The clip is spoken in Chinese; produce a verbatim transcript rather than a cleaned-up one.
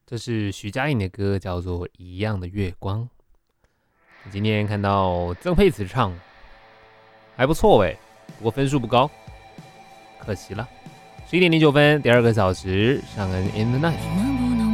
这是徐佳莹的歌，叫做《一样的月光》。今天看到曾沛慈唱，还不错哎，不过分数不高，可惜了。十一点零九分，第二个小时，尚恩 in the night。